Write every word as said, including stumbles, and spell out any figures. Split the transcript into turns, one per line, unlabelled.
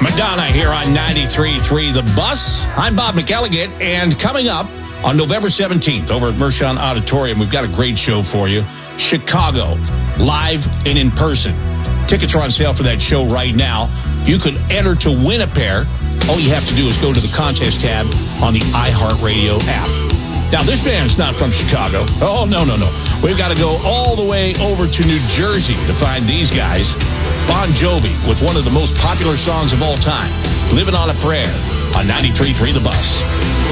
Madonna here on ninety-three point three The Bus. I'm Bob McElligott, and coming up on November seventeenth over at Mershon Auditorium, we've got a great show for you. Chicago, live and in person. Tickets are on sale for that show right now. You could enter to win a pair. All you have to do is go to the contest tab on the iHeartRadio app. Now, this band's not from Chicago. Oh, no, no, no. We've got to go all the way over to New Jersey to find these guys. Bon Jovi with one of the most popular songs of all time, Living on a Prayer, on ninety-three point three The Bus.